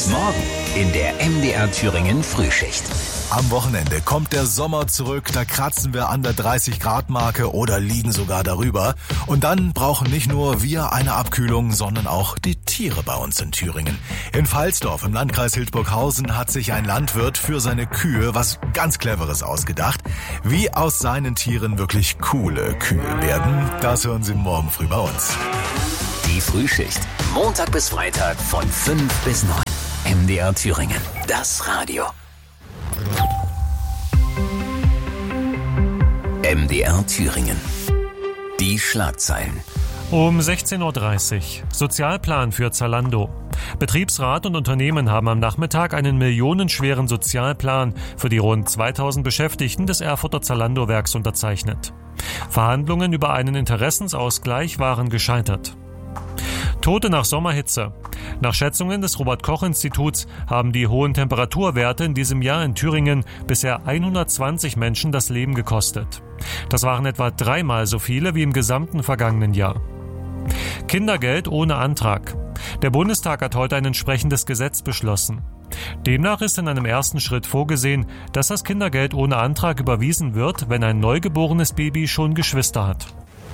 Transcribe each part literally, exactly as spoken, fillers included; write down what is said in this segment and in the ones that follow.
Morgen in der M D R Thüringen Frühschicht. Am Wochenende kommt der Sommer zurück, da kratzen wir an der dreißig Grad Marke oder liegen sogar darüber. Und dann brauchen nicht nur wir eine Abkühlung, sondern auch die Tiere bei uns in Thüringen. In Pfalzdorf im Landkreis Hildburghausen hat sich ein Landwirt für seine Kühe was ganz Cleveres ausgedacht. Wie aus seinen Tieren wirklich coole Kühe werden, das hören Sie morgen früh bei uns. Die Frühschicht, Montag bis Freitag von fünf bis neun. M D R Thüringen, das Radio. M D R Thüringen. Die Schlagzeilen. Um sechzehn Uhr dreißig. Sozialplan für Zalando. Betriebsrat und Unternehmen haben am Nachmittag einen millionenschweren Sozialplan für die rund zweitausend Beschäftigten des Erfurter Zalando-Werks unterzeichnet. Verhandlungen über einen Interessensausgleich waren gescheitert. Tote nach Sommerhitze. Nach Schätzungen des Robert-Koch-Instituts haben die hohen Temperaturwerte in diesem Jahr in Thüringen bisher hundertzwanzig Menschen das Leben gekostet. Das waren etwa dreimal so viele wie im gesamten vergangenen Jahr. Kindergeld ohne Antrag. Der Bundestag hat heute ein entsprechendes Gesetz beschlossen. Demnach ist in einem ersten Schritt vorgesehen, dass das Kindergeld ohne Antrag überwiesen wird, wenn ein neugeborenes Baby schon Geschwister hat.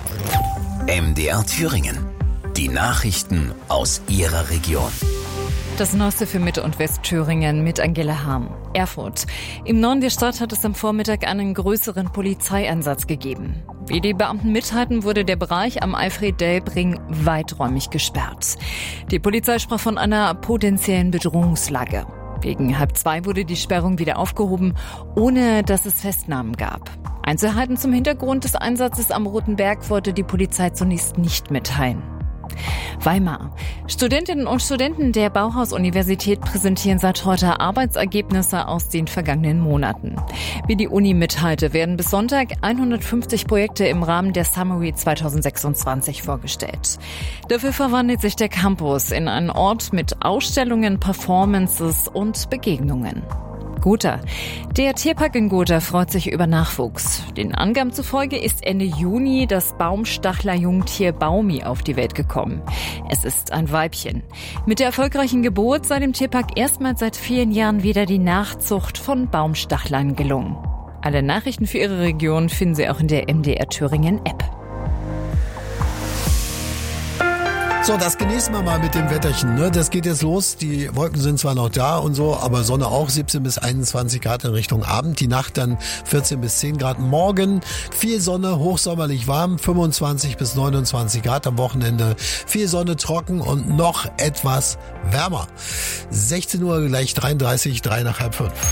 M D R Thüringen. Die Nachrichten aus Ihrer Region. Das Neueste für Mitte- und Westthüringen mit Angela Harm. Erfurt. Im Norden der Stadt hat es am Vormittag einen größeren Polizeieinsatz gegeben. Wie die Beamten mitteilten, wurde der Bereich am Alfred-Delp-Ring weiträumig gesperrt. Die Polizei sprach von einer potenziellen Bedrohungslage. Gegen halb zwei wurde die Sperrung wieder aufgehoben, ohne dass es Festnahmen gab. Einzelheiten zum Hintergrund des Einsatzes am Roten Berg wollte die Polizei zunächst nicht mitteilen. Weimar. Studentinnen und Studenten der Bauhaus-Universität präsentieren seit heute Arbeitsergebnisse aus den vergangenen Monaten. Wie die Uni mitteilte, werden bis Sonntag hundertfünfzig Projekte im Rahmen der Summary zweitausendsechsundzwanzig vorgestellt. Dafür verwandelt sich der Campus in einen Ort mit Ausstellungen, Performances und Begegnungen. Gotha. Der Tierpark in Gotha freut sich über Nachwuchs. Den Angaben zufolge ist Ende Juni das Baumstachler-Jungtier Baumi auf die Welt gekommen. Es ist ein Weibchen. Mit der erfolgreichen Geburt sei dem Tierpark erstmals seit vielen Jahren wieder die Nachzucht von Baumstachlern gelungen. Alle Nachrichten für Ihre Region finden Sie auch in der M D R Thüringen App. So, das genießen wir mal mit dem Wetterchen, ne? Das geht jetzt los. Die Wolken sind zwar noch da und so, aber Sonne auch, siebzehn bis einundzwanzig Grad in Richtung Abend. Die Nacht dann vierzehn bis zehn Grad. Morgen viel Sonne, hochsommerlich warm, fünfundzwanzig bis neunundzwanzig Grad. Am Wochenende viel Sonne, trocken und noch etwas wärmer. sechzehn Uhr gleich dreiunddreißig, drei nach halb fünf.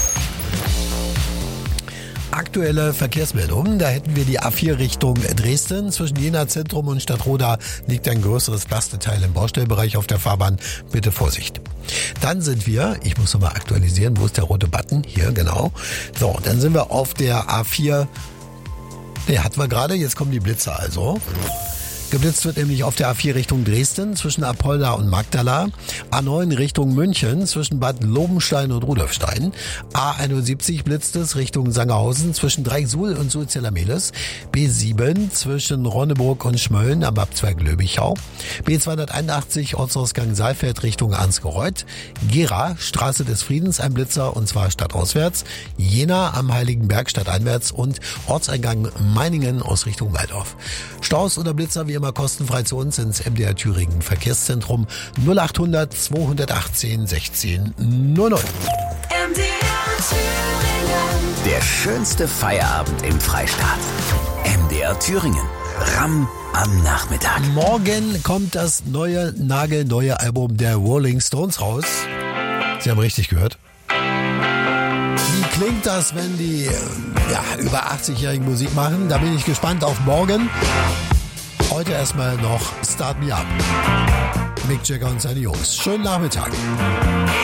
Aktuelle Verkehrsmeldungen, da hätten wir die A vier Richtung Dresden. Zwischen Jena Zentrum und Stadtroda liegt ein größeres Lasteteil im Baustellbereich auf der Fahrbahn. Bitte Vorsicht. Dann sind wir, ich muss nochmal aktualisieren, wo ist der rote Button? Hier, genau. So, dann sind wir auf der A vier. Ne, hatten wir gerade, jetzt kommen die Blitzer also. Geblitzt wird nämlich auf der A vier Richtung Dresden zwischen Apolda und Magdala, A neun Richtung München zwischen Bad Lobenstein und Rudolfstein, A einundsiebzig blitzt es Richtung Sangerhausen zwischen Dreiecksuhl und Sulzella-Mehlis, B sieben zwischen Ronneburg und Schmölln am Abzweig Löbichau, B zweihunderteinundachtzig Ortsausgang Saalfeld Richtung Ansgereuth, Gera, Straße des Friedens, ein Blitzer und zwar stadtauswärts, Jena am Heiligenberg stadteinwärts und Ortseingang Meiningen aus Richtung Waldorf. Staus oder Blitzer wie immer kostenfrei zu uns ins M D R Thüringen Verkehrszentrum null achthundert zweihundertachtzehn sechzehn null null. M D R Thüringen. Der schönste Feierabend im Freistaat. M D R Thüringen. Ram am Nachmittag. Morgen kommt das neue, nagelneue Album der Rolling Stones raus. Sie haben richtig gehört. Wie klingt das, wenn die ja, über achtzig-jährigen Musik machen? Da bin ich gespannt auf morgen. Heute erstmal noch Start Me Up. Mick Jagger und seine Jungs. Schönen Nachmittag.